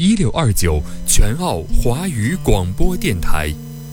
FM1629全澳华语广播电台。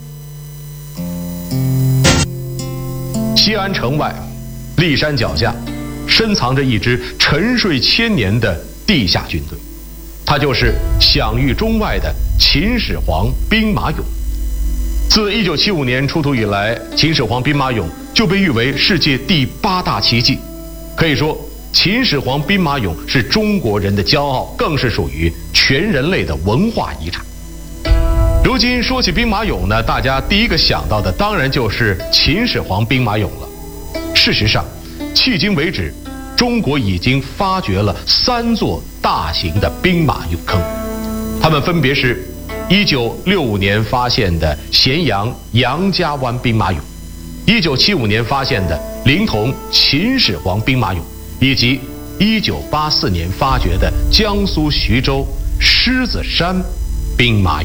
西安城外，骊山脚下，深藏着一支沉睡千年的地下军队，它就是享誉中外的秦始皇兵马俑。自1975年出土以来，秦始皇兵马俑就被誉为世界第8大奇迹。可以说，秦始皇兵马俑是中国人的骄傲，更是属于全人类的文化遗产。如今说起兵马俑呢，大家第一个想到的当然就是秦始皇兵马俑了。事实上，迄今为止，中国已经发掘了3座大型的兵马俑坑，它们分别是1965年发现的咸阳杨家湾兵马俑，1975年发现的临潼秦始皇兵马俑，以及1984年发掘的江苏徐州狮子山兵马俑。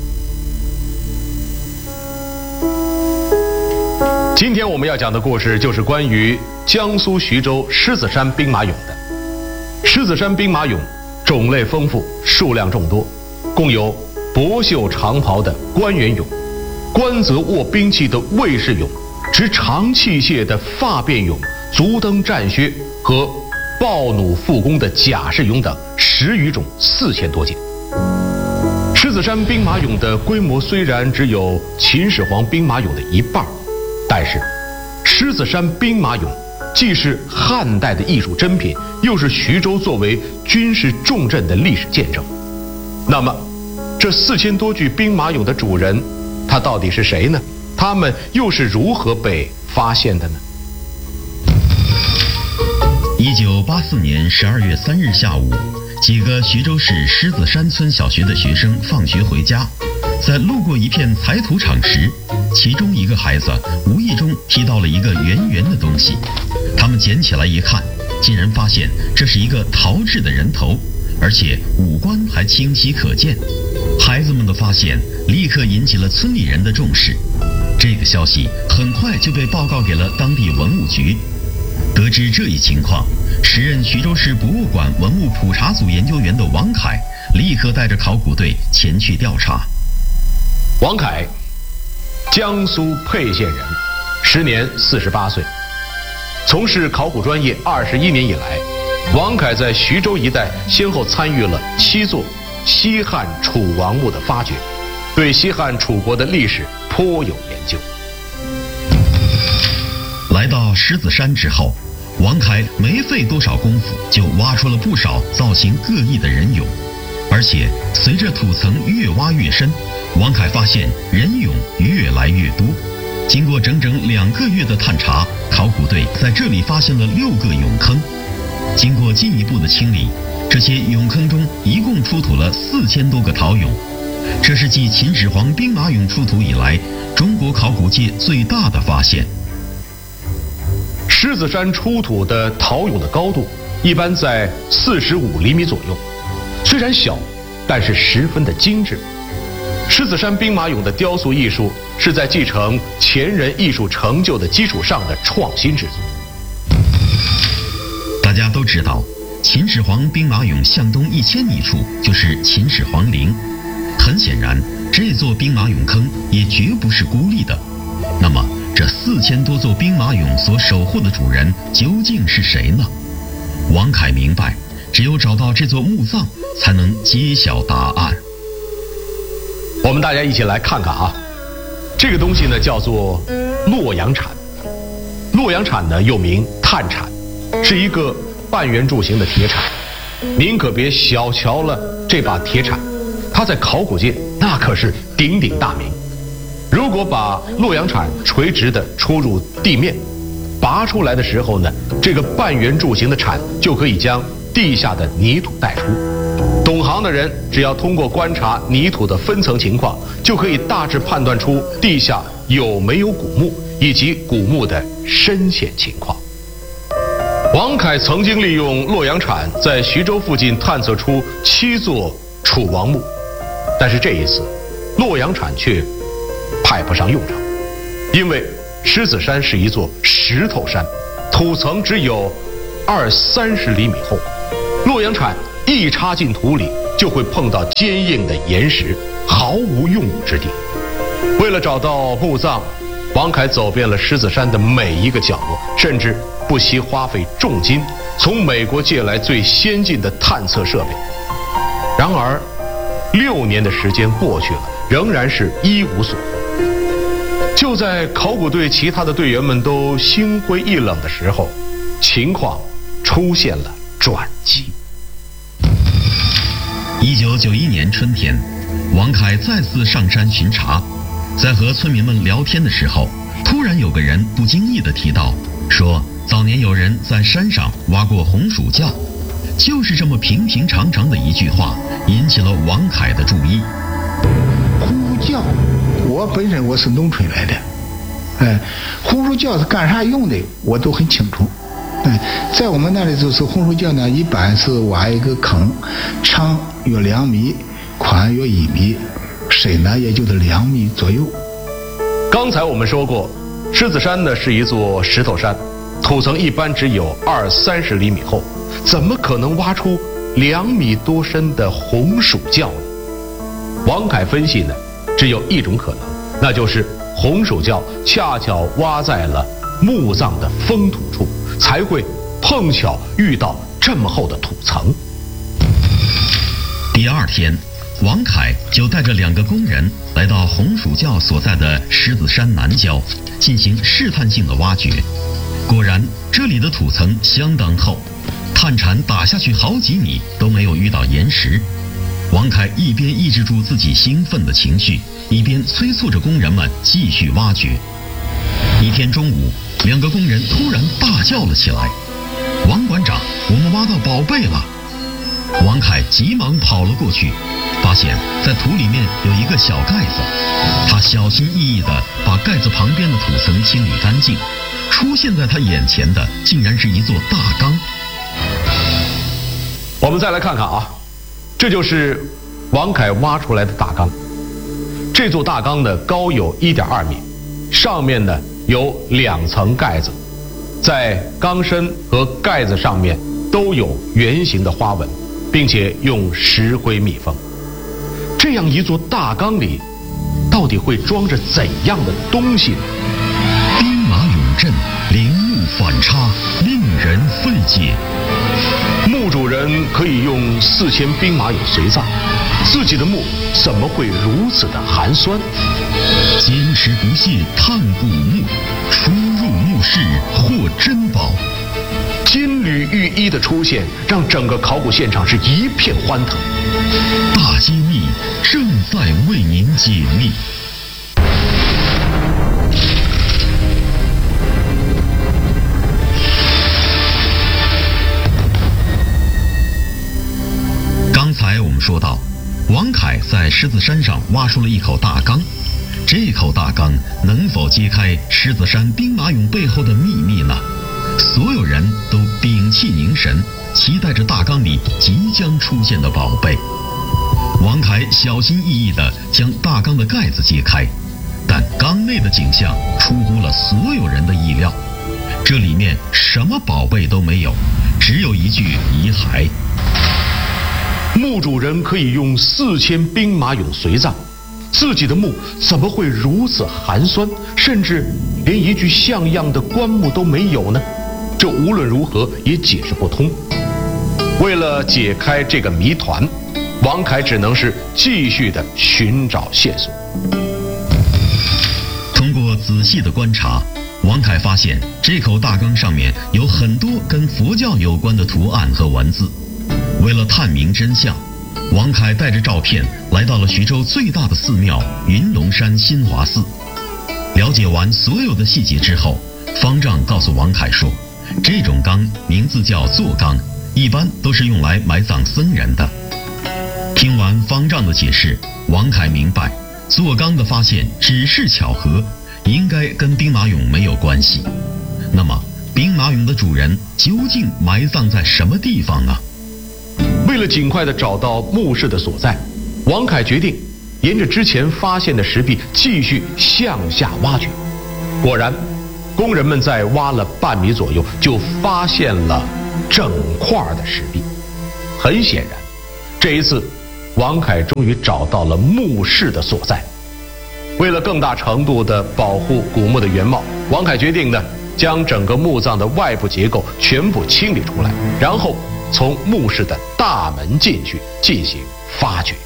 今天我们要讲的故事就是关于江苏徐州狮子山兵马俑的。狮子山兵马俑种类丰富，数量众多，共有博绣长袍的官员俑，官泽握兵器的卫士俑，执长器械的发辫俑，足蹬战靴和抱弩复弓的甲士俑等10余种，4000多件。狮子山兵马俑的规模虽然只有秦始皇兵马俑的1半，但是狮子山兵马俑既是汉代的艺术珍品，又是徐州作为军事重镇的历史见证。那么这4000多具兵马俑的主人，他到底是谁呢？他们又是如何被发现的呢 ？1984年12月3日下午，几个徐州市狮子山村小学的学生放学回家，在路过一片采土场时，其中一个孩子无意中踢到了一个圆圆的东西，他们捡起来一看，竟然发现这是一个陶制的人头，而且五官还清晰可见。孩子们的发现立刻引起了村里人的重视，这个消息很快就被报告给了当地文物局。得知这一情况，时任徐州市博物馆文物普查组研究员的王凯立刻带着考古队前去调查。 王凯，江苏沛县人，时年48岁，从事考古专业21年以来，王凯在徐州一带先后参与了7座西汉楚王墓的发掘，对西汉楚国的历史颇有研究。 来到狮子山之后，王凯没费多少功夫就挖出了不少造型各异的人俑，而且随着土层越挖越深，王凯发现人俑越来越多。经过整整2个月的探查，考古队在这里发现了6个俑坑。经过进一步的清理，这些俑坑中一共出土了4000多个陶俑，这是继秦始皇兵马俑出土以来，中国考古界最大的发现。 狮子山出土的陶俑的高度一般在45厘米左右，虽然小，但是十分的精致。狮子山兵马俑的雕塑艺术是在继承前人艺术成就的基础上的创新之作。 大家都知道，秦始皇兵马俑向东1000米处就是秦始皇陵，很显然，这座兵马俑坑也绝不是孤立的。那么，这4000多座兵马俑所守护的主人究竟是谁呢？王凯明白，只有找到这座墓葬，才能揭晓答案。 我们大家一起来看看啊，这个东西呢叫做洛阳铲。洛阳铲呢又名炭铲，是一个半圆柱形的铁铲。您可别小瞧了这把铁铲，它在考古界那可是鼎鼎大名。如果把洛阳铲垂直的戳入地面，拔出来的时候呢，这个半圆柱形的铲就可以将地下的泥土带出。懂行的人只要通过观察泥土的分层情况，就可以大致判断出地下有没有古墓，以及古墓的深浅情况。王凯曾经利用洛阳铲在徐州附近探测出7座楚王墓，但是这一次洛阳铲却派不上用场，因为狮子山是一座石头山，土层只有20-30厘米厚，洛阳铲一插进土里， 就会碰到坚硬的岩石，毫无用武之地。为了找到墓葬，王凯走遍了狮子山的每一个角落，甚至不惜花费重金从美国借来最先进的探测设备。然而6年的时间过去了，仍然是一无所获。就在考古队其他的队员们都心灰意冷的时候，情况出现了转机。 1991年春天，王凯再次上山巡查，在和村民们聊天的时候，突然有个人不经意地提到，说早年有人在山上挖过红薯窖。就是这么平平常常的一句话，引起了王凯的注意。 红薯窖，我本身我是农村来的，红薯窖是干啥用的，我都很清楚。在我们那里就是红薯窖呢，一般是挖一个坑，长约2米，宽约1米，深呢也就是2米左右。 刚才我们说过，狮子山呢是一座石头山，土层一般只有20-30厘米厚，怎么可能挖出2米多深的红薯窖呢？王凯分析呢，只有一种可能，那就是红薯窖恰巧挖在了墓葬的封土处，才会碰巧遇到这么厚的土层。 第2天，王凯就带着2个工人来到红薯窖所在的狮子山南郊，进行试探性的挖掘。果然，这里的土层相当厚，探铲打下去好几米都没有遇到岩石。王凯一边抑制住自己兴奋的情绪，一边催促着工人们继续挖掘。一天中午，2个工人突然大叫了起来：“王馆长，我们挖到宝贝了！”王凯急忙跑了过去，发现在土里面有一个小盖子，他小心翼翼地把盖子旁边的土层清理干净，出现在他眼前的竟然是一座大缸。 我们再来看看啊，这就是王凯挖出来的大缸。这座大缸呢高有1.2米，上面呢有2层盖子，在缸身和盖子上面都有圆形的花纹，并且用石灰密封。这样一座大缸里，到底会装着怎样的东西呢？ 兵马俑阵，陵墓反差，令人费解。 墓主人可以用4000兵马俑随葬，自己的墓怎么会如此的寒酸？ 坚持不懈探古墓，出入墓室获珍宝。 金缕玉衣的出现，让整个考古现场是一片欢腾。 大揭秘正在为您解密。刚才我们说到，王凯在狮子山上挖出了一口大缸，这口大缸能否揭开狮子山兵马俑背后的秘密呢？所有人都屏气凝神，期待着大缸里即将出现的宝贝。王凯小心翼翼地将大缸的盖子揭开，但缸内的景象出乎了所有人的意料，这里面什么宝贝都没有，只有一具遗骸。 墓主人可以用4000兵马俑随葬，自己的墓怎么会如此寒酸，甚至连一具像样的棺木都没有呢？这无论如何也解释不通。为了解开这个谜团，王凯只能是继续的寻找线索。 通过仔细的观察，王凯发现这口大缸上面有很多跟佛教有关的图案和文字。为了探明真相，王凯带着照片来到了徐州最大的寺庙云龙山新华寺。了解完所有的细节之后，方丈告诉王凯说，这种缸名字叫坐缸，一般都是用来埋葬僧人的。听完方丈的解释，王凯明白坐缸的发现只是巧合，应该跟兵马俑没有关系。那么兵马俑的主人究竟埋葬在什么地方呢？ 为了尽快地找到墓室的所在，王凯决定沿着之前发现的石壁继续向下挖掘。果然，工人们在挖了半米左右，就发现了整块的石壁。很显然，这一次王凯终于找到了墓室的所在。为了更大程度地保护古墓的原貌，王凯决定呢，将整个墓葬的外部结构全部清理出来，然后从墓室的大门进去进行发掘。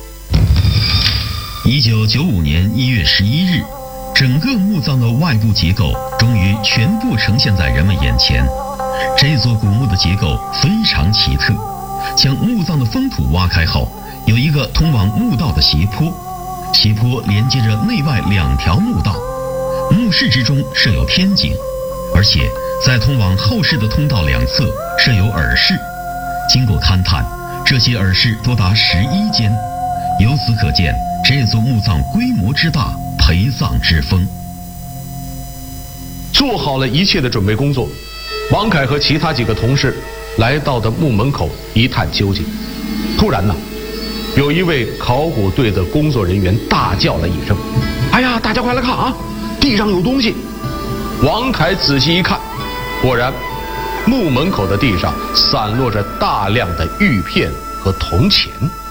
1995年1月11日，整个墓葬的外部结构终于全部呈现在人们眼前。这座古墓的结构非常奇特，将墓葬的封土挖开后，有一个通往墓道的斜坡，斜坡连接着内外2条墓道。墓室之中设有天井，而且在通往后室的通道2侧设有耳室。经过勘探，这些耳室多达11间，由此可见这座墓葬规模之大，陪葬之丰。 做好了一切的准备工作，王凯和其他几个同事来到的墓门口一探究竟。突然呢，有一位考古队的工作人员大叫了一声：“哎呀，大家快来看啊，地上有东西！”王凯仔细一看，果然墓门口的地上散落着大量的玉片和铜钱。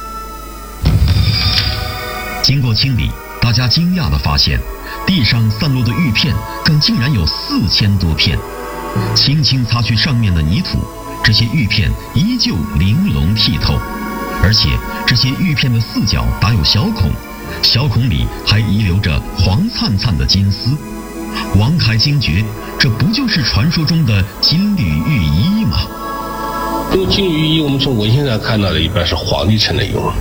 经过清理，大家惊讶地发现，地上散落的玉片更竟然有4000多片。轻轻擦去上面的泥土，这些玉片依旧玲珑剔透，而且这些玉片的4角打有小孔，小孔里还遗留着黄灿灿的金丝。王凯惊觉，这不就是传说中的金缕玉衣吗？ 这个金缕玉衣，我们从文献上看到的一般是皇帝才能用。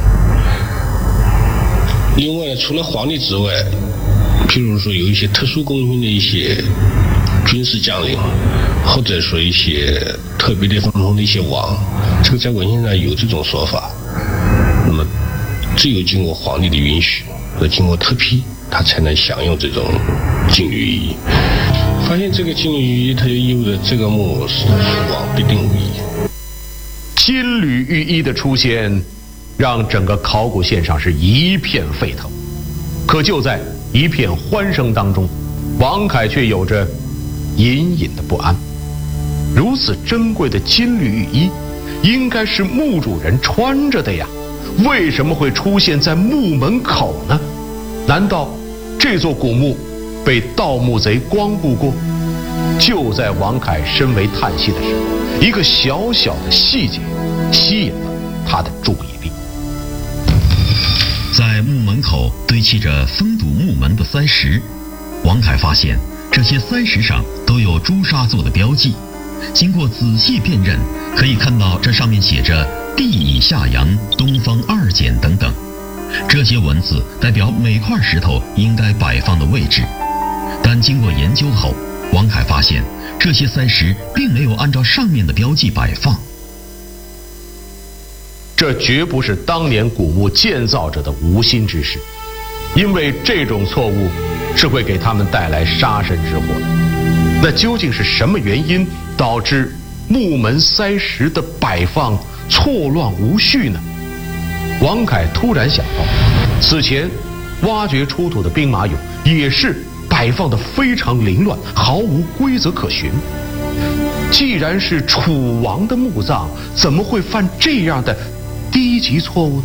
另外呢，除了皇帝之外，譬如说有一些特殊功勋的一些军事将领，或者说一些特别的分封的一些王，这个在文献上有这种说法。那么只有经过皇帝的允许和经过特批，他才能享用这种金缕玉衣。发现这个金缕玉衣，它就意味着这个墓是王必定无疑。 金缕玉衣的出现，让整个考古现场是一片沸腾。可就在一片欢声当中，王凯却有着隐隐的不安。如此珍贵的金缕玉衣，应该是墓主人穿着的呀，为什么会出现在墓门口呢？难道这座古墓被盗墓贼光顾过？就在王凯深为叹息的时候，一个小小的细节吸引了他的注意力。 在墓门口堆砌着封堵墓门的塞石，王凯发现这些塞石上都有朱砂做的标记，经过仔细辨认，可以看到这上面写着地以下阳、东方2简等等。这些文字代表每块石头应该摆放的位置，但经过研究后，王凯发现这些塞石并没有按照上面的标记摆放。 这绝不是当年古墓建造者的无心之失，因为这种错误是会给他们带来杀身之祸的。那究竟是什么原因导致墓门塞石的摆放错乱无序呢？王凯突然想到，此前挖掘出土的兵马俑也是摆放得非常凌乱，毫无规则可循。既然是楚王的墓葬，怎么会犯这样的低级错误呢？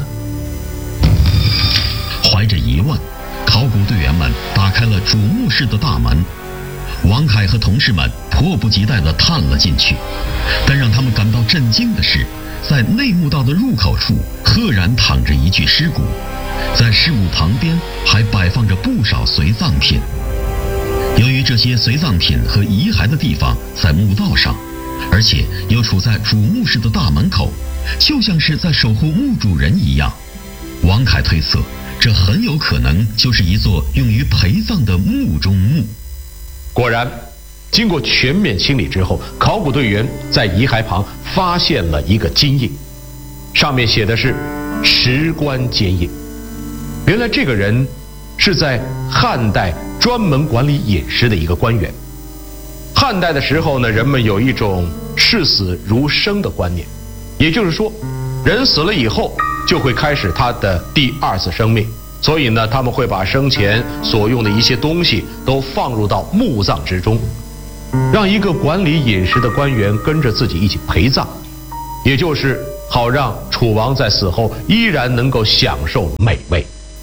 怀着疑问，考古队员们打开了主墓室的大门。王凯和同事们迫不及待地探了进去，但让他们感到震惊的是，在内墓道的入口处赫然躺着一具尸骨，在尸骨旁边还摆放着不少随葬品。由于这些随葬品和遗骸的地方在墓道上，而且又处在主墓室的大门口，就像是在守护墓主人一样，王凯推测，这很有可能就是一座用于陪葬的墓中墓。 果然，经过全面清理之后，考古队员在遗骸旁发现了一个金印，上面写的是“石棺坚印”。原来这个人是在汉代专门管理饮食的一个官员。汉代的时候呢，人们有一种视死如生的观念，也就是说，人死了以后就会开始他的第2次生命。所以呢，他们会把生前所用的一些东西都放入到墓葬之中，让一个管理饮食的官员跟着自己一起陪葬，也就是好让楚王在死后依然能够享受美味。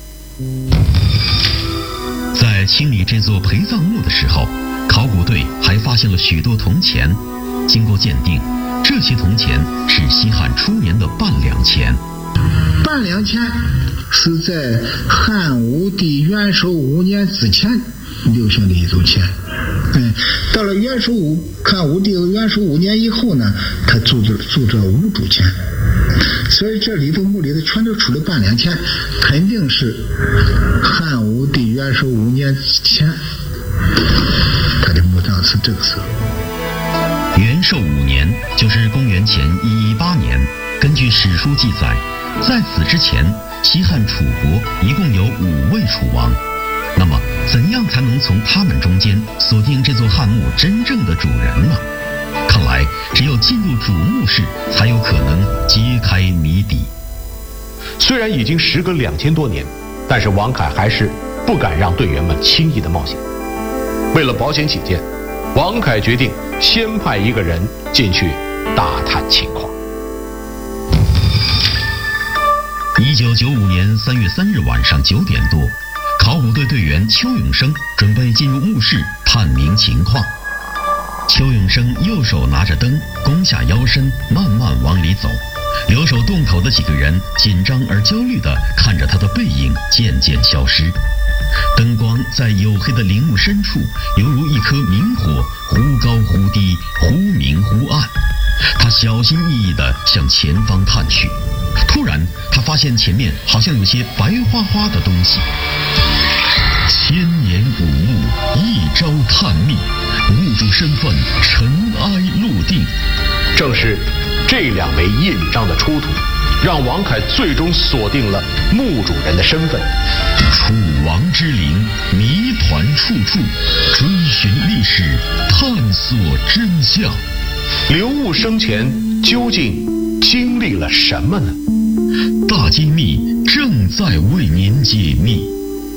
在清理这座陪葬墓的时候，考古队还发现了许多铜钱。经过鉴定，这些铜钱是西汉初年的半两钱。 半两钱是在汉武帝元狩5年之前流行的一种钱。到了汉武帝元狩5年以后呢，他铸这5铢钱。所以这里头墓里头全都出了半两钱，肯定是汉武帝元狩5年之前，他的墓葬是这个时候。 元狩5年就是公元前118年。根据史书记载，在此之前，西汉楚国一共有5位楚王。那么，怎样才能从他们中间锁定这座汉墓真正的主人呢？看来，只有进入主墓室，才有可能揭开谜底。 虽然已经时隔2000多年，但是王凯还是不敢让队员们轻易的冒险。为了保险起见，王凯决定先派一个人进去打探情况。 1995年3月3日晚上9点多，考古队队员邱永生准备进入墓室探明情况。邱永生右手拿着灯，弓下腰身，慢慢往里走。留守洞口的几个人紧张而焦虑地看着他的背影渐渐消失。灯光在黝黑的陵墓深处，犹如一颗明火，忽高忽低，忽明忽暗。他小心翼翼地向前方探去。突然，他发现前面好像有些白花花的东西。千年古墓，一朝探秘，墓主身份尘埃落定。 正是这2枚印章的出土，让王凯最终锁定了墓主人的身份。 楚王之陵，谜团处处，追寻历史，探索真相。 刘戊生前究竟经历了什么呢？ 大揭秘正在为您解密。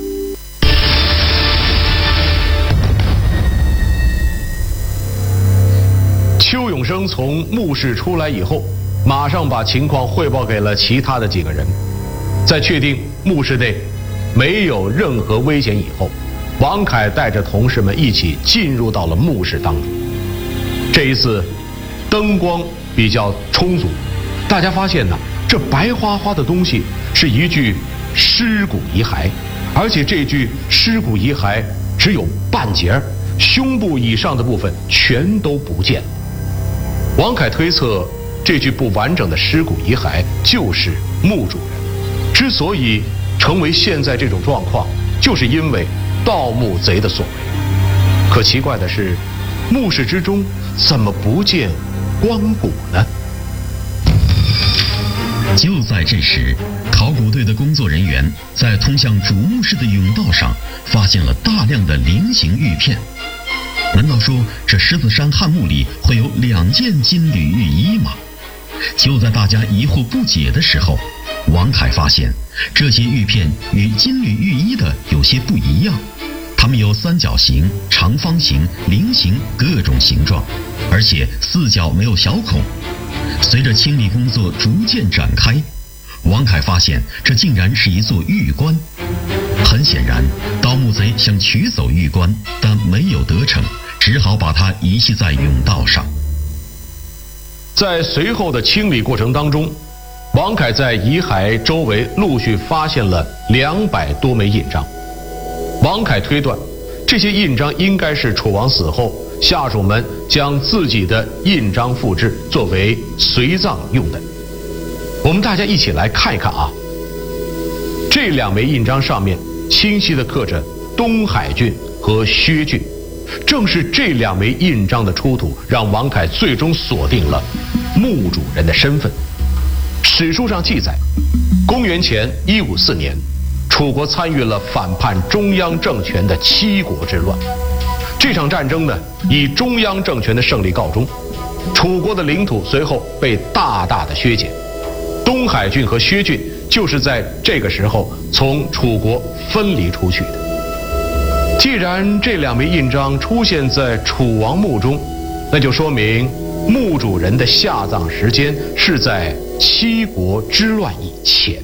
邱永生从墓室出来以后，马上把情况汇报给了其他的几个人。在确定墓室内没有任何危险以后，王凯带着同事们一起进入到了墓室当中。这一次灯光比较充足，大家发现呢，这白花花的东西是一具尸骨遗骸，而且这具尸骨遗骸只有半截，胸部以上的部分全都不见了。王凯推测，这具不完整的尸骨遗骸就是墓主人。之所以成为现在这种状况，就是因为盗墓贼的所为。可奇怪的是，墓室之中怎么不见棺椁呢？ 就在这时，考古队的工作人员在通向主墓室的甬道上发现了大量的菱形玉片。难道说这狮子山汉墓里会有2件金缕玉衣吗？就在大家疑惑不解的时候，王凯发现这些玉片与金缕玉衣的有些不一样，它们有三角形、长方形、菱形各种形状，而且4角没有小孔。随着清理工作逐渐展开，王凯发现这竟然是一座玉棺。很显然，盗墓贼想取走玉棺，但没有得逞，只好把它遗弃在甬道上。 在随后的清理过程当中，王凯在遗骸周围陆续发现了200多枚印章。王凯推断，这些印章应该是楚王死后，下属们将自己的印章复制作为随葬用的。我们大家一起来看一看啊，这2枚印章上面清晰地刻着东海郡和薛郡。正是这2枚印章的出土，让王凯最终锁定了墓主人的身份。史书上记载，公元前154年，楚国参与了反叛中央政权的七国之乱。这场战争呢，以中央政权的胜利告终，楚国的领土随后被大大的削减。东海郡和薛郡就是在这个时候从楚国分离出去的。既然这2枚印章出现在楚王墓中，那就说明墓主人的下葬时间是在七国之乱以前。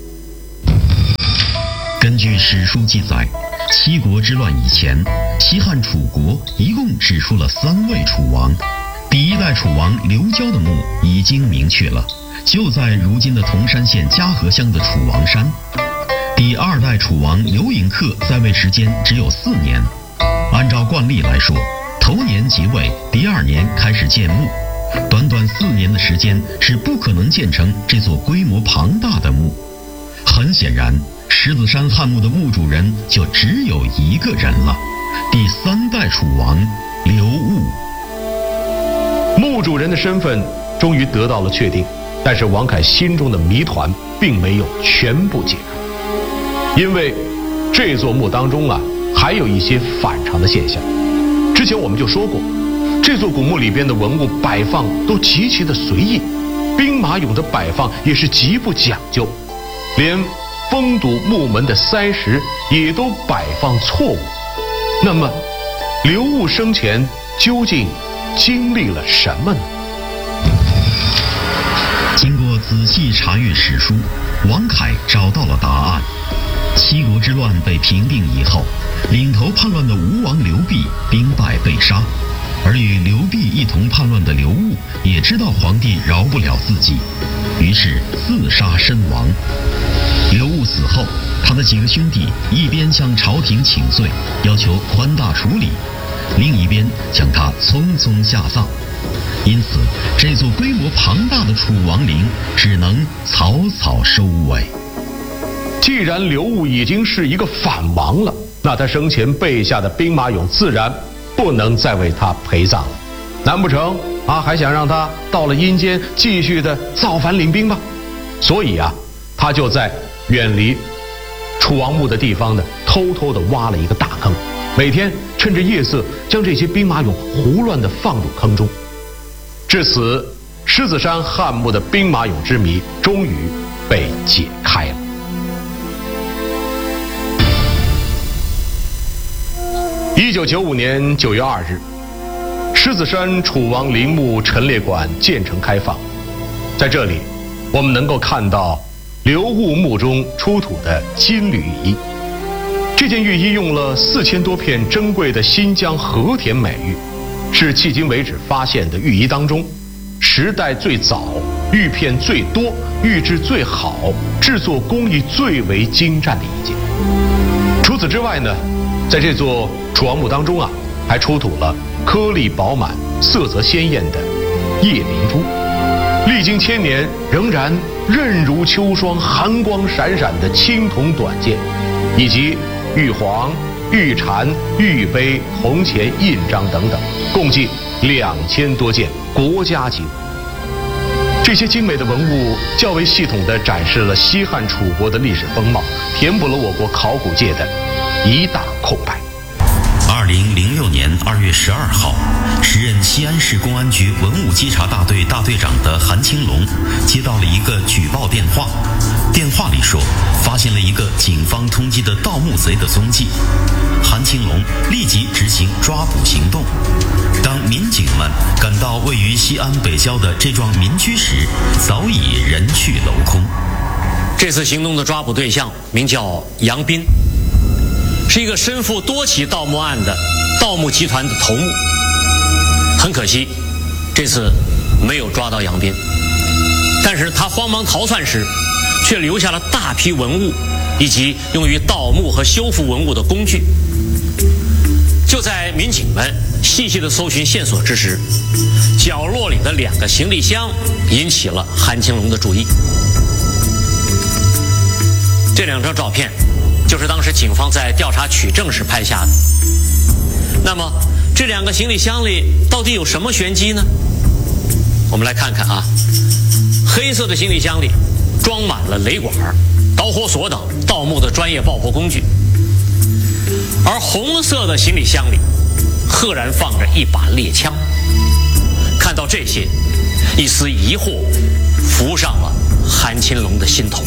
根据史书记载，七国之乱以前，西汉楚国一共只出了3位楚王。第一代楚王刘交的墓已经明确了，就在如今的铜山县嘉禾乡的楚王山。第2代楚王刘迎客在位时间只有4年，按照惯例来说，头年即位，第2年开始建墓，短短4年的时间是不可能建成这座规模庞大的墓。很显然，狮子山汉墓的墓主人就只有一个人了，第3代楚王刘戊。 墓主人的身份终于得到了确定，但是王凯心中的谜团并没有全部解开，因为这座墓当中还有一些反常的现象。之前我们就说过，这座古墓里边的文物摆放都极其的随意，兵马俑的摆放也是极不讲究，连封堵墓门的塞石也都摆放错误。那么刘戊生前究竟经历了什么呢？ 经过仔细查阅史书，王凯找到了答案。七国之乱被平定以后，领头叛乱的吴王刘濞兵败被杀，而与刘濞一同叛乱的刘戊也知道皇帝饶不了自己，于是自杀身亡。刘戊死后，他的几个兄弟一边向朝廷请罪，要求宽大处理，另一边将他匆匆下葬。因此，这座规模庞大的楚王陵只能草草收尾。 既然刘戊已经是一个反王了，那他生前备下的兵马俑自然不能再为他陪葬了。难不成还想让他到了阴间继续的造反领兵吗？所以他就在远离楚王墓的地方呢，偷偷的挖了一个大坑，每天趁着夜色将这些兵马俑胡乱的放入坑中。至此，狮子山汉墓的兵马俑之谜终于被解开了。1995年9月2日，狮子山楚王陵墓陈列馆建成开放。在这里，我们能够看到刘戊墓中出土的金缕玉衣。这件玉衣用了4000多片珍贵的新疆和田美玉，是迄今为止发现的玉衣当中时代最早、玉片最多、玉质最好、制作工艺最为精湛的一件。除此之外呢，在这座楚王墓当中还出土了颗粒饱满、色泽鲜艳的夜明珠，历经1000年仍然韧如秋霜、寒光闪闪的青铜短剑，以及玉环、玉蝉、玉杯、铜钱、印章等等，共计2000多件国家级文物。这些精美的文物较为系统地展示了西汉楚国的历史风貌，填补了我国考古界的一大空白。 2006年2月12号，时任西安市公安局文物稽查大队大队长的韩青龙接到了一个举报电话，电话里说发现了一个警方通缉的盗墓贼的踪迹。韩青龙立即执行抓捕行动。当民警们赶到位于西安北郊的这幢民居时，早已人去楼空。 这次行动的抓捕对象名叫杨斌，是一个身负多起盗墓案的盗墓集团的头目。很可惜，这次没有抓到杨斌，但是他慌忙逃窜时，却留下了大批文物以及用于盗墓和修复文物的工具。就在民警们细细的搜寻线索之时，角落里的2个行李箱引起了韩青龙的注意。这2张照片就是当时警方在调查取证时拍下的。那么这2个行李箱里到底有什么玄机呢？我们来看看黑色的行李箱里装满了雷管、导火索等盗墓的专业爆破工具，而红色的行李箱里赫然放着一把猎枪。看到这些，一丝疑惑浮上了韩青龙的心头。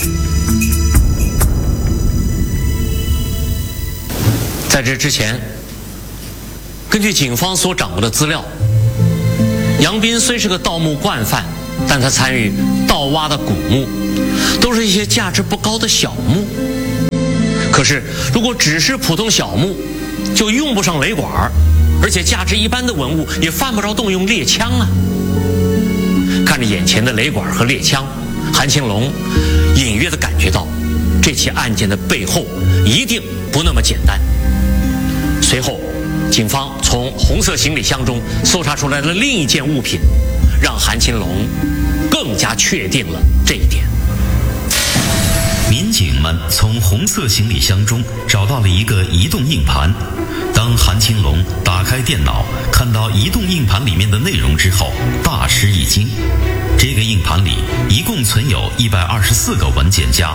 在这之前，根据警方所掌握的资料，杨斌虽是个盗墓惯犯，但他参与盗挖的古墓，都是一些价值不高的小墓。可是如果只是普通小墓，就用不上雷管，而且价值一般的文物也犯不着动用猎枪啊。看着眼前的雷管和猎枪，韩青龙隐约地感觉到这起案件的背后一定不那么简单。随后警方从红色行李箱中搜查出来的另一件物品，让韩青龙更加确定了这一点。 民警们从红色行李箱中找到了一个移动硬盘。当韩青龙打开电脑，看到移动硬盘里面的内容之后，大吃一惊。这个硬盘里一共存有124个文件夹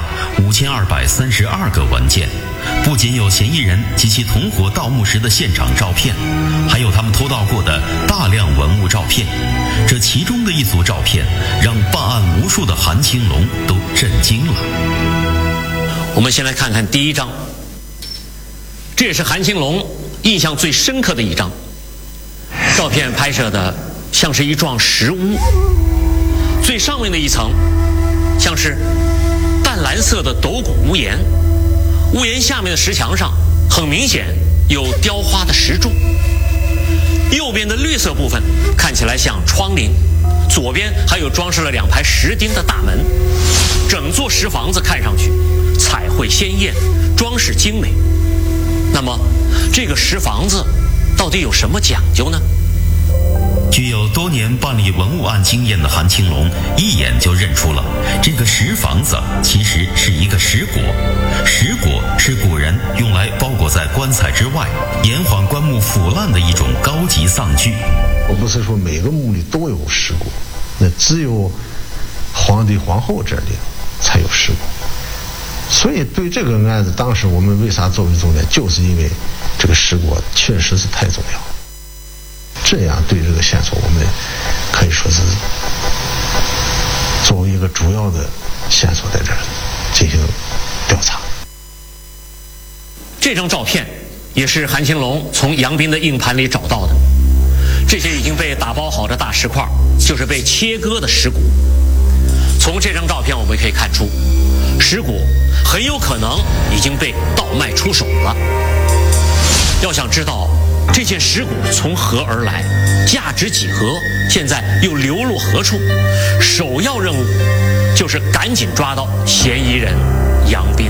，5232个文件。不仅有嫌疑人及其同伙盗墓时的现场照片，还有他们偷盗过的大量文物照片。这其中的一组照片让办案无数的韩青龙都震惊了。 我们先来看看第一张，这也是韩青龙印象最深刻的一张。照片拍摄的像是一幢石屋，最上面的一层像是淡蓝色的斗拱屋檐，屋檐下面的石墙上很明显有雕花的石柱，右边的绿色部分看起来像窗棂，左边还有装饰了2排石钉的大门。整座石房子看上去彩绘鲜艳，装饰精美。那么这个石房子到底有什么讲究呢？ 具有多年办理文物案经验的韩青龙一眼就认出了，这个石房子其实是一个石椁。石椁是古人用来包裹在棺材之外，延缓棺木腐烂的一种高级丧具。 我不是说每个墓里都有石椁，那只有皇帝皇后这里才有石椁。所以对这个案子，当时我们为啥作为重点，就是因为这个石椁确实是太重要了。这样对这个线索，我们可以说是作为一个主要的线索在这儿进行调查。 这张照片也是韩青龙从杨斌的硬盘里找到的，这些已经被打包好的大石块就是被切割的石椁。从这张照片我们可以看出，石椁很有可能已经被盗卖出手了。要想知道这件石椁从何而来，价值几何，现在又流落何处，首要任务就是赶紧抓到嫌疑人杨斌。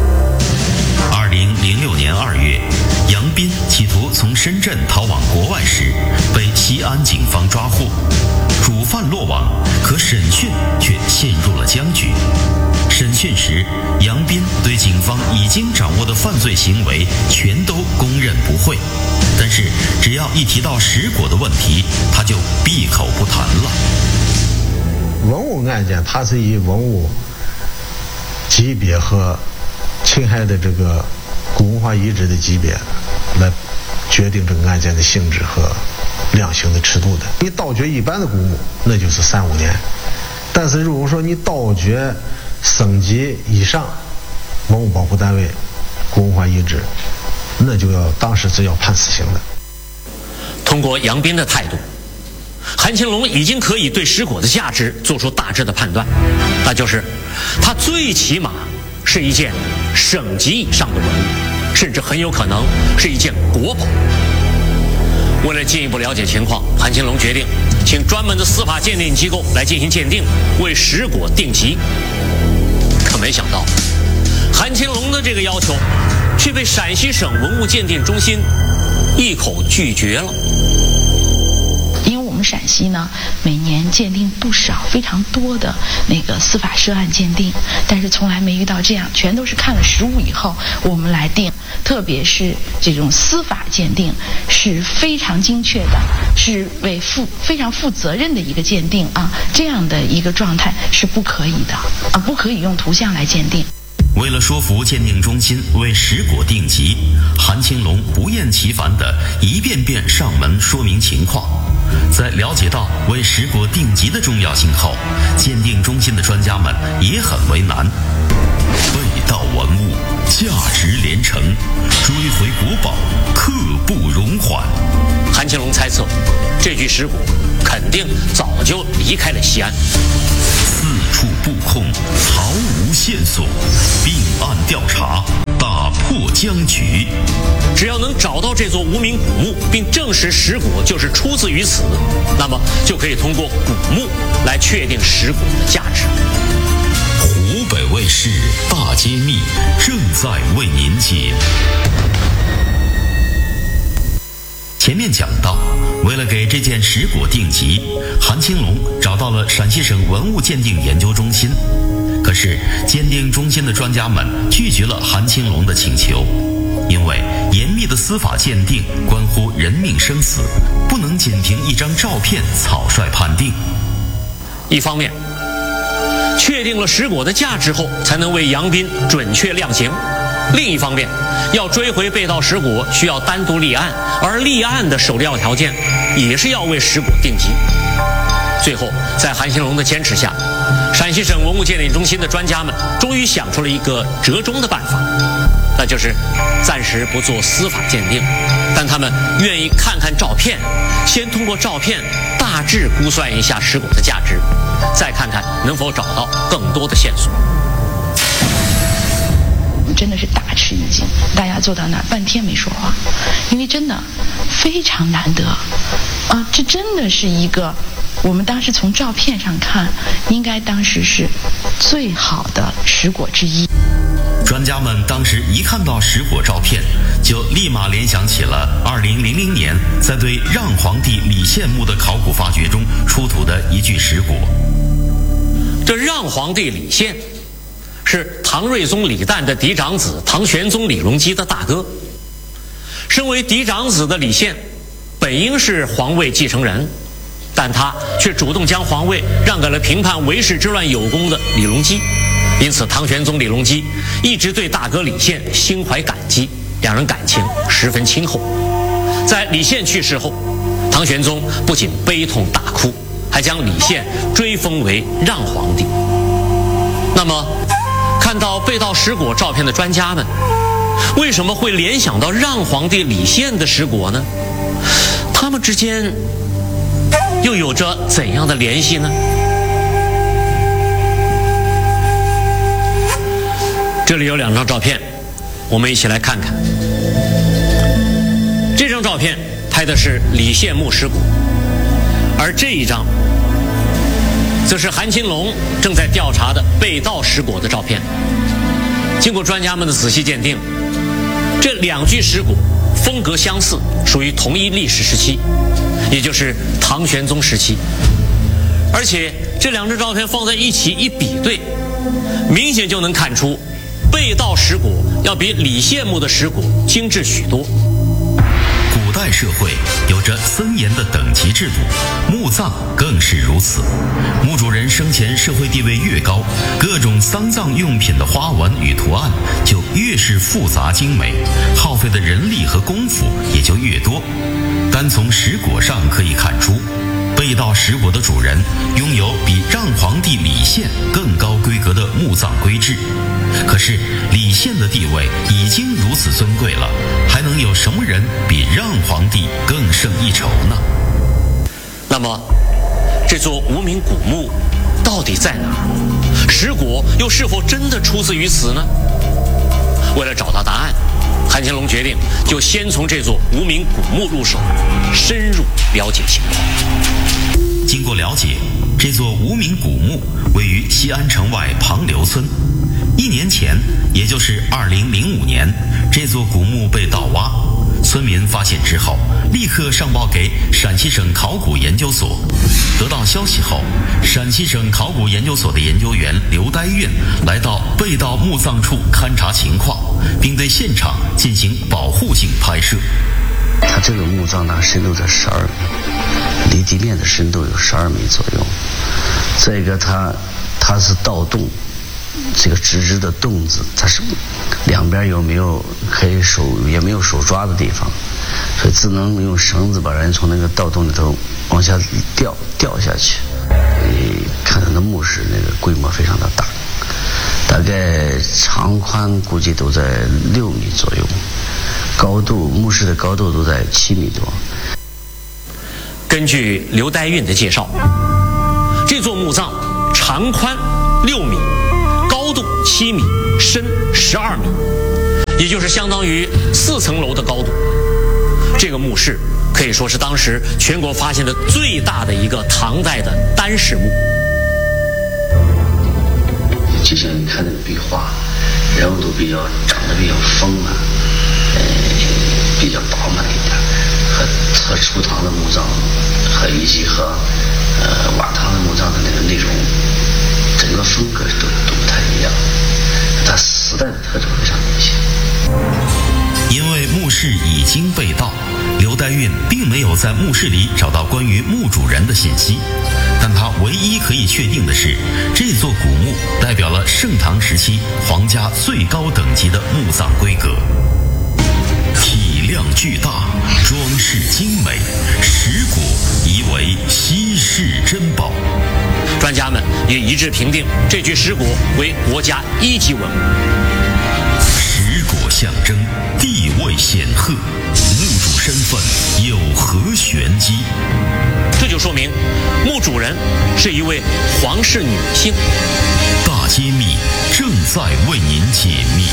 2006年2月，杨斌企图从深圳逃往国外时，被西安警方抓获。主犯落网，可审讯却陷入了僵局。审讯时，杨斌对警方已经掌握的犯罪行为全都供认不讳，但是只要一提到石椁的问题，他就闭口不谈了。 文物案件它是以文物级别和侵害的这个古文化遗址的级别来决定这个案件的性质和量刑的尺度的。你盗掘一般的古墓，那就是3-5年，但是如果说你盗掘省级以上文物保护单位古文化遗址，那就要当时是要判死刑的。 通过杨斌的态度，韩青龙已经可以对石椁的价值做出大致的判断，那就是它最起码是一件省级以上的文物，甚至很有可能是一件国宝。为了进一步了解情况，韩青龙决定请专门的司法鉴定机构来进行鉴定，为石椁定级。可没想到，韩青龙的这个要求却被陕西省文物鉴定中心一口拒绝了。 因为我们陕西呢，每年鉴定不少非常多的那个司法涉案鉴定，但是从来没遇到这样，全都是看了实物以后我们来定，特别是这种司法鉴定是非常精确的，是为非常负责任的一个鉴定啊，这样的一个状态是不可以的啊，不可以用图像来鉴定。 为了说服鉴定中心为石椁定级，韩青龙不厌其烦地一遍遍上门说明情况。在了解到为石椁定级的重要性后，鉴定中心的专家们也很为难。被盗文物价值连城，追回国宝刻不容缓。 韩青龙猜测，这具石椁肯定早就离开了西安。 四处处布控，毫无线索，并案调查，打破僵局。 只要能找到这座无名古墓，并证实石椁就是出自于此，那么就可以通过古墓来确定石椁的价值。 湖北卫视大揭秘正在为您解。前面讲到，为了给这件石椁定级，韩青龙找到了陕西省文物鉴定研究中心。可是鉴定中心的专家们拒绝了韩青龙的请求，因为严密的司法鉴定关乎人命生死，不能仅凭一张照片草率判定。 一方面，确定了石椁的价值后，才能为杨斌准确量刑；另一方面，要追回被盗石椁，需要单独立案，而立案的首要条件也是要为石椁定级。最后，在韩青龙的坚持下，陕西省文物鉴定中心的专家们终于想出了一个折中的办法，那就是暂时不做司法鉴定，但他们愿意看看照片，先通过照片大致估算一下石椁的价值，再看看能否找到更多的线索。 真的是大吃一惊，大家坐到那儿半天没说话，因为真的非常难得啊！这真的是一个我们当时从照片上看，应该当时是最好的石椁之一。 专家们当时一看到石椁照片，就立马联想起了2000年在对让皇帝李献墓的考古发掘中出土的一具石椁。 这让皇帝李献是唐睿宗李旦的嫡长子唐玄宗李隆基的大哥。身为嫡长子的李献本应是皇位继承人，但他却主动将皇位让给了平叛维氏之乱有功的李隆基，因此唐玄宗李隆基一直对大哥李献心怀感激，两人感情十分亲厚。在李献去世后，唐玄宗不仅悲痛大哭，还将李献追封为让皇帝。那么看到被盗石椁照片的专家们为什么会联想到让皇帝李献的石椁呢？他们之间又有着怎样的联系呢？这里有2张照片，我们一起来看看。这张照片拍的是李献墓石椁，而这一张则是韩青龙正在调查的被盗石椁的照片。经过专家们的仔细鉴定，这2具石椁风格相似，属于同一历史时期，也就是唐玄宗时期。而且这2张照片放在一起一比对，明显就能看出被盗石椁要比李献墓的石椁精致许多。 古代社会有着森严的等级制度，墓葬更是如此。墓主人生前社会地位越高，各种丧葬用品的花纹与图案就越是复杂精美，耗费的人力和功夫也就越多。单从石椁上可以看出，被盗石椁的主人拥有比让皇帝李献更高规格的墓葬规制。可是李献的地位已经如此尊贵了，还能有什么人比让皇帝更胜一筹呢？ 那么这座无名古墓到底在哪儿？石椁又是否真的出自于此呢？为了找到答案，韩青龙决定就先从这座无名古墓入手，深入了解情况。 经过了解，这座无名古墓位于西安城外庞刘村。1年前，也就是2005年，这座古墓被盗挖。村民发现之后，立刻上报给陕西省考古研究所。得到消息后，陕西省考古研究所的研究员刘呆运来到被盗墓葬处勘察情况，并对现场进行保护性拍摄。 它这个墓葬呢，深度在12米，离地面的深度有12米左右。再一个，它是盗洞，这个直直的洞子，它是两边也没有手抓的地方，所以只能用绳子把人从那个盗洞里头往下掉下去。你看它的墓室那个规模非常的大，大概长宽估计都在6米左右，高度墓室的高度都在7米多。 根据刘呆运的介绍，这座墓葬长宽 6米，高度7米，深12米，也就是相当于4层楼的高度。这个墓室可以说是当时全国发现的最大的一个唐代的单室墓。 就像你看那个壁画，人物都长得比较丰满，比较饱满一点，和初唐的墓葬以及和瓦唐的墓葬的那个内容，整个风格都不太一样，它时代的特征非常明显。 因为墓室已经被盗，刘代运并没有在墓室里找到关于墓主人的信息，但他唯一可以确定的是，这座古墓代表了盛唐时期皇家最高等级的墓葬规格，体量巨大，装饰精美，石椁疑为稀世珍宝。 专家们也一致评定这具石椁为国家1级文物。 石椁象征地位显赫，墓主身份有何玄机？ 这就说明墓主人是一位皇室女性。 大揭秘正在为您解密。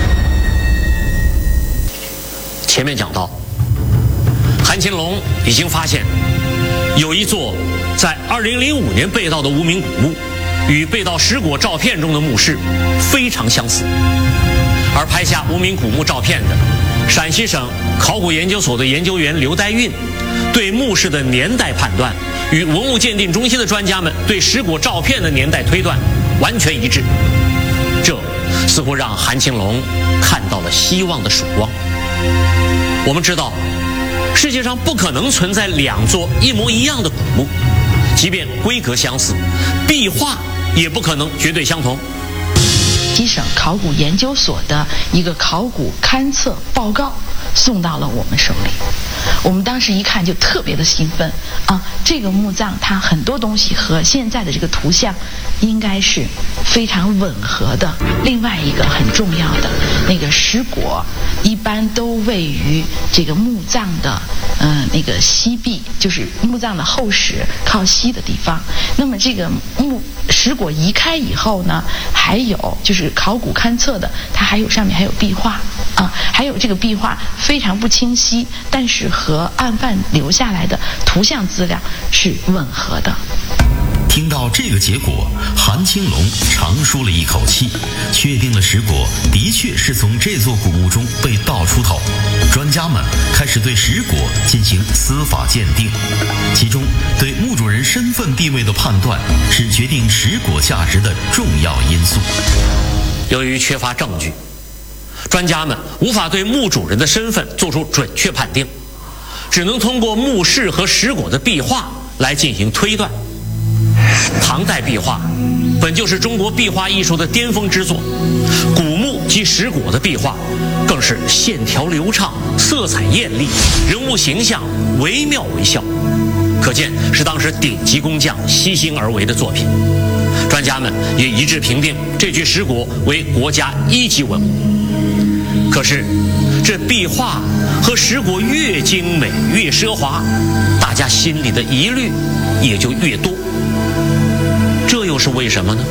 前面讲到，韩乾隆已经发现有一座在2005年被盗的无名古墓，与被盗石椁照片中的墓室非常相似。而拍下无名古墓照片的陕西省考古研究所的研究员刘代运，对墓室的年代判断与文物鉴定中心的专家们对石椁照片的年代推断完全一致。这似乎让韩乾隆看到了希望的曙光。我们知道，世界上不可能存在2座一模一样的古墓，即便规格相似，壁画也不可能绝对相同。 陕西省考古研究所的一个考古勘测报告送到了我们手里，我们当时一看就特别的兴奋啊！这个墓葬它很多东西和现在的这个图像应该是非常吻合的。另外一个很重要的，那个石椁一般都位于这个墓葬的那个西壁，就是墓葬的后室靠西的地方。那么这个石椁移开以后呢，还有就是考古勘测的，它上面还有壁画啊，还有这个壁画非常不清晰，但是和案犯留下来的图像资料是吻合的。 听到这个结果，韩清龙长舒了一口气，确定了石椁的确是从这座古墓中被盗出头。专家们开始对石椁进行司法鉴定，其中对墓主人身份地位的判断是决定石椁价值的重要因素。 由于缺乏证据，专家们无法对墓主人的身份做出准确判定，只能通过墓室和石椁的壁画来进行推断。唐代壁画本就是中国壁画艺术的巅峰之作，古墓及石椁的壁画更是线条流畅，色彩艳丽，人物形象惟妙惟肖，可见是当时顶级工匠悉心而为的作品。专家们也一致评定这具石椁为国家1级文物。可是这壁画和石椁越精美越奢华，大家心里的疑虑也就越多。这又是为什么呢？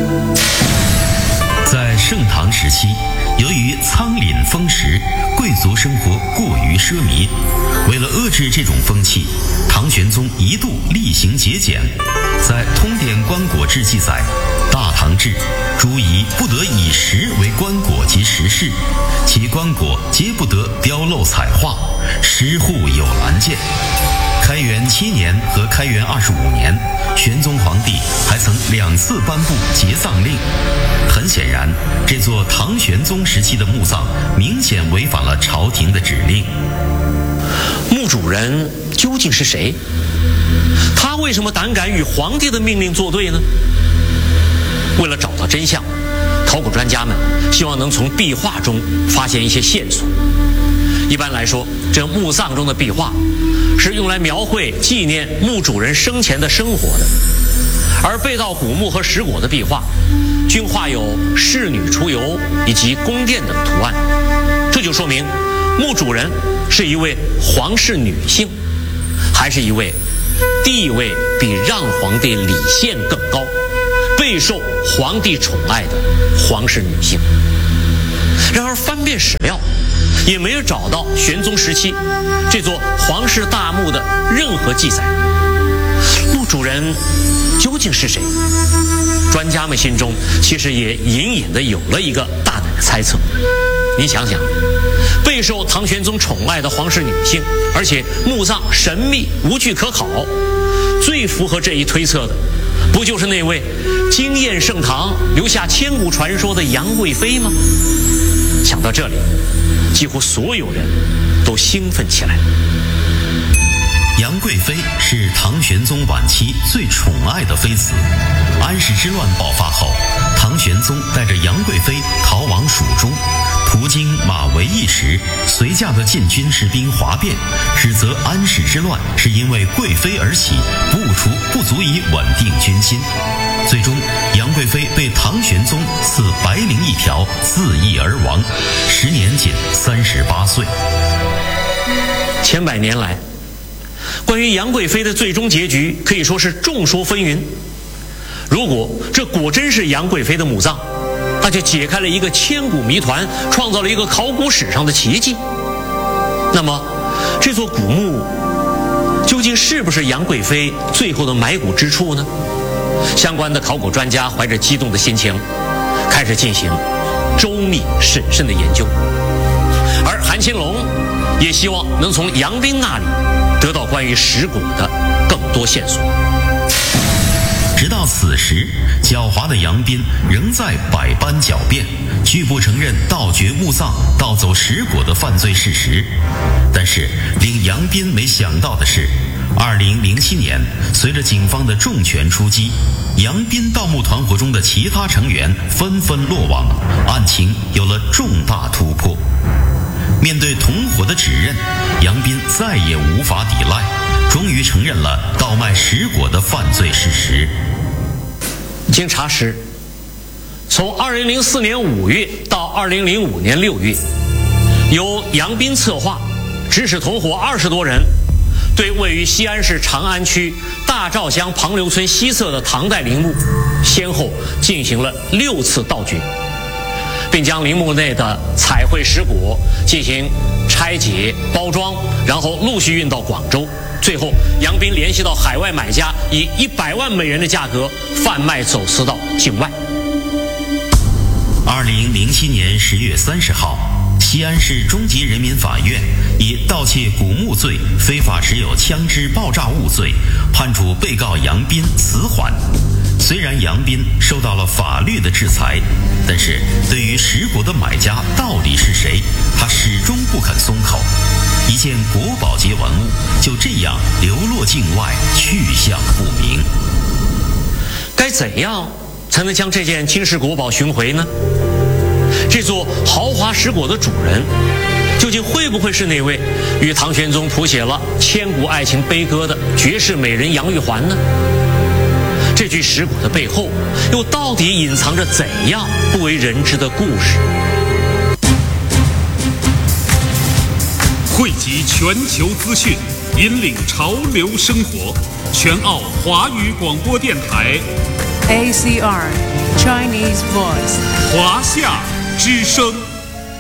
在盛唐时期，由于仓廪丰实，贵族生活过于奢靡，为了遏制这种风气，唐玄宗一度厉行节俭。在《通典棺椁志》记载，大唐制，诸夷不得以石为棺椁及石室，其棺椁皆不得雕镂彩画，石户有栏建。开元7年和开元25年，玄宗皇帝还曾2次颁布节葬令。很显然，这座唐玄宗时期的墓葬明显违反了朝廷的指令。 墓主人究竟是谁？他为什么胆敢与皇帝的命令作对呢？为了找到真相，考古专家们希望能从壁画中发现一些线索。一般来说，这墓葬中的壁画是用来描绘纪念墓主人生前的生活的，而被盗古墓和石椁的壁画均画有仕女出游以及宫殿等图案，这就说明墓主人是一位皇室女性，还是一位地位比让皇帝李宪更高，被备受皇帝宠爱的皇室女性。然而翻遍史料，也没有找到玄宗时期这座皇室大墓的任何记载。墓主人究竟是谁？专家们心中其实也隐隐的有了一个大胆的猜测。您想想，备受唐玄宗宠爱的皇室女性，而且墓葬神秘无据可考，最符合这一推测的，不就是那位惊艳盛唐、留下千古传说的杨贵妃吗？想到这里，几乎所有人都兴奋起来。 杨贵妃是唐玄宗晚期最宠爱的妃子。安史之乱爆发后，唐玄宗带着杨贵妃逃往蜀中，途经马嵬驿时，随驾的禁军士兵哗变，指责安史之乱是因为贵妃而起，不足以稳定军心。最终，杨贵妃被唐玄宗赐白绫一条，自缢而亡，时年仅38岁。 千百年来，关于杨贵妃的最终结局可以说是众说纷纭。如果这果真是杨贵妃的墓葬，那就解开了一个千古谜团，创造了一个考古史上的奇迹。那么，这座古墓究竟是不是杨贵妃最后的埋骨之处呢？相关的考古专家怀着激动的心情，开始进行周密审慎的研究。而韩青龙也希望能从杨斌那里得到关于石椁的更多线索。 直到此时，狡猾的杨斌仍在百般狡辩，拒不承认盗掘墓葬、盗走石椁的犯罪事实。但是令杨斌没想到的是，2007年，随着警方的重拳出击，杨斌盗墓团伙中的其他成员纷纷落网，案情有了重大突破。面对同伙的指认，杨斌再也无法抵赖，终于承认了盗卖石椁的犯罪事实。 经查实，从2004年5月到2005年6月，由杨斌策划，指使同伙20多人，对位于西安市长安区大赵乡庞刘村西侧的唐代陵墓，先后进行了6次盗掘，并将陵墓内的彩绘石椁进行拆解、包装，然后陆续运到广州。最后，杨斌联系到海外买家，以100万美元的价格贩卖走私到境外。 2007年10月30号，西安市中级人民法院以盗窃古墓罪、非法持有枪支爆炸物罪，判处被告杨斌辞缓。虽然杨斌受到了法律的制裁，但是对于石椁的买家到底是谁，他始终不肯松口。一件国宝级文物就这样流落境外，去向不明。 该怎样才能将这件惊世国宝寻回呢？这座豪华石椁的主人，究竟会不会是那位与唐玄宗谱写了千古爱情悲歌的绝世美人杨玉环呢？这具石椁的背后，又到底隐藏着怎样不为人知的故事？ 汇集全球资讯，引领潮流生活。全澳华语广播电台 ACR Chinese Voice 华夏之声。